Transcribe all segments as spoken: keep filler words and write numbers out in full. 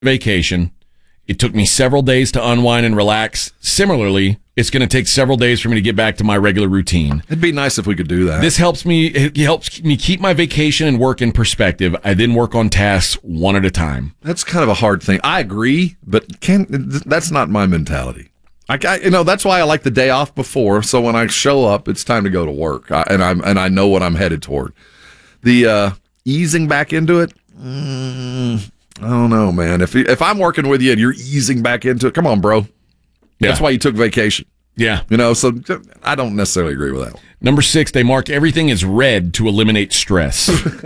vacation. It took me several days to unwind and relax. Similarly, it's going to take several days for me to get back to my regular routine. It'd be nice if we could do that. This helps me. It helps me keep my vacation and work in perspective. I then work on tasks one at a time. That's kind of a hard thing. I agree, but can that's not my mentality. I, I you know that's why I like the day off before. So when I show up, it's time to go to work, I, and I'm and I know what I'm headed toward. The uh, easing back into it. Mm, I don't know, man. If if I'm working with you and you're easing back into it, come on, bro. Yeah. That's why you took vacation. Yeah. You know, so I don't necessarily agree with that. Number six, they mark everything as red to eliminate stress.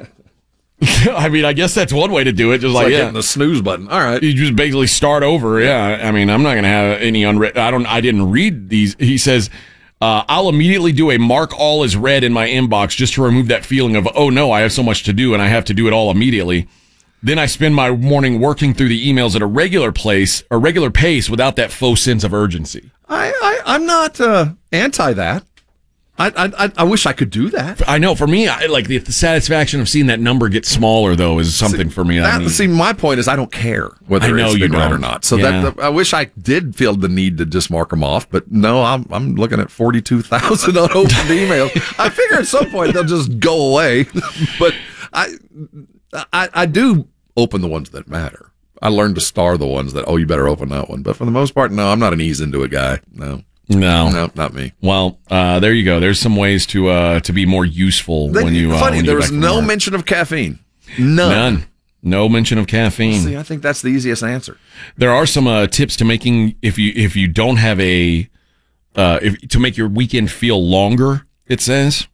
I mean, I guess that's one way to do it. Just it's like, like yeah. hitting the snooze button. All right. You just basically start over. Yeah. I mean, I'm not going to have any unread. I don't, I didn't read these. He says, uh, I'll immediately do a mark all as red in my inbox just to remove that feeling of, oh no, I have so much to do and I have to do it all immediately. Then I spend my morning working through the emails at a regular place, a regular pace without that faux sense of urgency. I, I, I'm not uh, anti that. I, I I wish I could do that. I know. For me, I, like the, the satisfaction of seeing that number get smaller, though, is something see, for me. That, I mean, see, my point is I don't care whether I know it's you been read don't. or not. So Yeah. that the, I wish I did feel the need to just mark them off. But no, I'm I'm looking at forty-two thousand unopened emails. I figure at some point they'll just go away. But I, I I do open the ones that matter. I learned to star the ones that, oh, you better open that one. But for the most part, no, I'm not an ease into it guy. No. No, no, not me. Well, uh, there you go. There's some ways to uh, to be more useful They, when you. Uh, funny, when there you was no work. mention of caffeine. None. None. No mention of caffeine. See, I think that's the easiest answer. There are some uh, tips to making if you if you don't have a uh, if to make your weekend feel longer. It says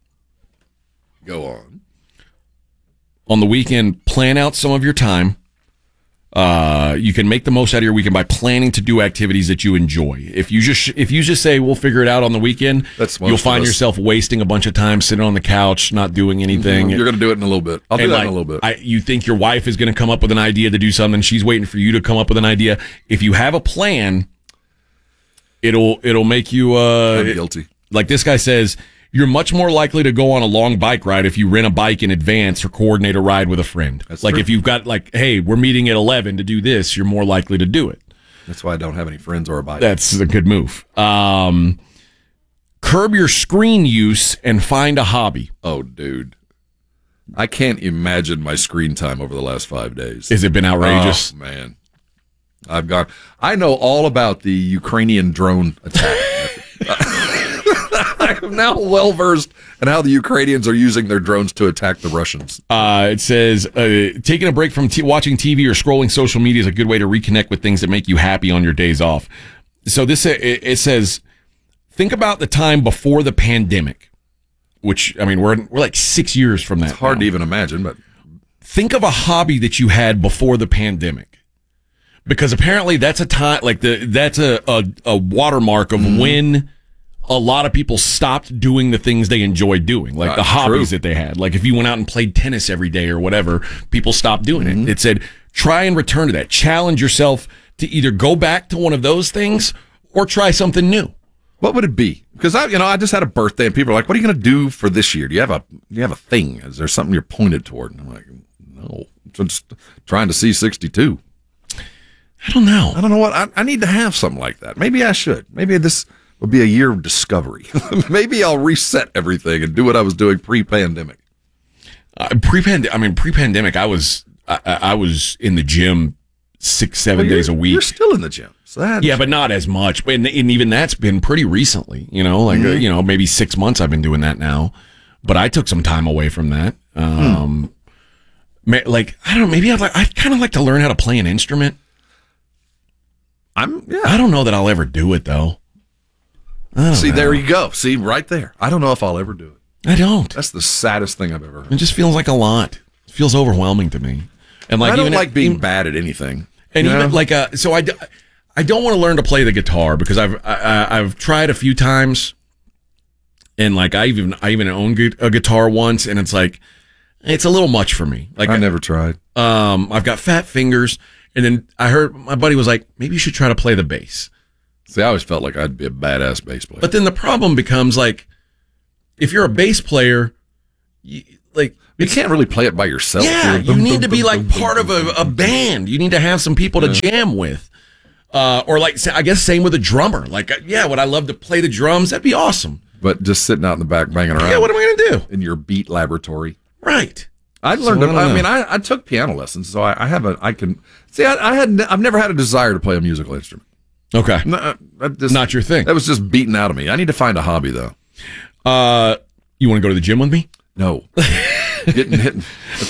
Go on. on the weekend, plan out some of your time. Uh, you can make the most out of your weekend by planning to do activities that you enjoy. If you just if you just say we'll figure it out on the weekend, That's most you'll of find us. yourself wasting a bunch of time sitting on the couch, not doing anything. You're going to do it in a little bit. I'll do And that like, in a little bit. I, you think your wife is going to come up with an idea to do something. She's waiting for you to come up with an idea. If you have a plan, it'll it'll make you. Uh, I'm it- guilty. like this guy says, you're much more likely to go on a long bike ride if you rent a bike in advance or coordinate a ride with a friend. That's like true. if you've got like, hey, we're meeting at eleven to do this, you're more likely to do it. That's why I don't have any friends or a bike. That's a good move. Um, curb your screen use and find a hobby. Oh, dude. I can't imagine my screen time over the last five days. Has it been outrageous? Oh, man. I've gone. I know all about the Ukrainian drone attack. I'm now well versed in how the Ukrainians are using their drones to attack the Russians. Uh, it says uh, taking a break from t- watching T V or scrolling social media is a good way to reconnect with things that make you happy on your days off. So this it, it says, think about the time before the pandemic, which I mean we're we're like six years from that. It's hard now. to even imagine, but Think of a hobby that you had before the pandemic, because apparently that's a time like the that's a a, a watermark of Mm-hmm. when a lot of people stopped doing the things they enjoyed doing, like Uh, the hobbies true. that they had. Like if you went out and played tennis every day or whatever, people stopped doing Mm-hmm. it. It said, try and return to that. Challenge yourself to either go back to one of those things or try something new. what would it be? Because I, you know, I just had a birthday, and people are like, "What are you going to do for this year? Do you have a do you have a thing? Is there something you're pointed toward?" And I'm like, "No, I'm just trying to see sixty-two." I don't know. I don't know what I, I need to have something like that. Maybe I should. Maybe this will be a year of discovery. Maybe I'll reset everything and do what I was doing pre-pandemic. Uh, pre-pandemic, I mean, pre-pandemic, I was I, I I was in the gym six, seven Well, days a you're- week. You're still in the gym. So that, Yeah, but not as much. And, and even that's been pretty recently, you know, like, uh, you know, maybe six months I've been doing that now. But I took some time away from that. Um, ma- like, I don't know, maybe I'd like, I'd kind of like to learn how to play an instrument. I'm. Yeah. I don't know that I'll ever do it, though. I don't See, know. there you go. See, right there. I don't know if I'll ever do it. I don't. That's the saddest thing I've ever heard. It just feels like a lot. It feels overwhelming to me. And like, I don't even like being even- bad at anything. And you even know? like, uh, so I, d- I don't want to learn to play the guitar because I've, I, I- I've tried a few times, and like I even, I even owned gu- a guitar once, and it's like, it's a little much for me. Like I never tried. um, I've got fat fingers, and then I heard my buddy was like, maybe you should try to play the bass. See, I always felt like I'd be a badass bass player. But then the problem becomes like, if you're a bass player, you, like You can't really play it by yourself. Yeah, You're- you need to be like part of a, a band. You need to have some people to jam with. Uh, or like, I guess same with a drummer. Like, yeah, would I love to play the drums? That'd be awesome. But just sitting out in the back banging around. Yeah, what am I going to do? In your beat laboratory. Right. I learned. So, I to, don't I, know. mean, I, I took piano lessons, so I, I have a. I can see. I, I had. I've never had a desire to play a musical instrument. Okay. No, that just, Not your thing. That was just beaten out of me. I need to find a hobby though. Uh, you want to go to the gym with me? No. Getting hit.